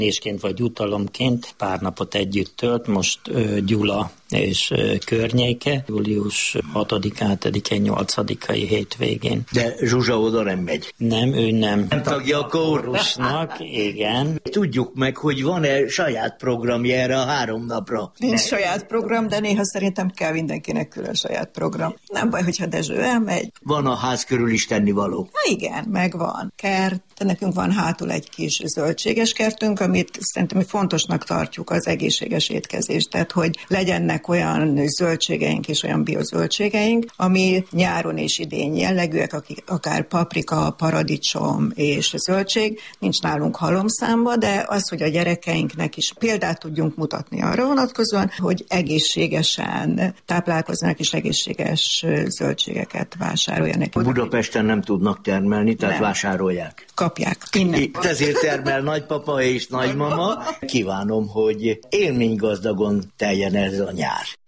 Nésként vagy jutalomként pár napot együtt tölt, most Gyula és környéke, július 6-7-én, 8-ai hétvégén. De Zsuzsa oda nem megy. Nem, ő nem. Nem tagja a kórusnak, igen. Tudjuk meg, hogy van-e saját programja erre a 3 napra? Nincs saját program, de néha szerintem kell mindenkinek külön saját program. Nem baj, hogyha Dezső elmegy. Van a ház körül is tennivaló. Igen, megvan. Kert, nekünk van hátul egy kis zöldséges kertünk, amit szerintem mi fontosnak tartjuk az egészséges étkezést, tehát hogy legyenek olyan zöldségeink és olyan biozöldségeink, ami nyáron és idén jellegűek, akár paprika, paradicsom és zöldség, nincs nálunk halomszámba, de az, hogy a gyerekeinknek is példát tudjunk mutatni arra vonatkozóan, hogy egészségesen táplálkoznak és egészséges zöldségeket vásároljanak. Budapesten nem tudnak termelni, tehát nem. Vásárolják. Kapják. Innen. Itt ezért termel nagypapa és nagymama. Kívánom, hogy élménygazdagon teljen ez a nyár.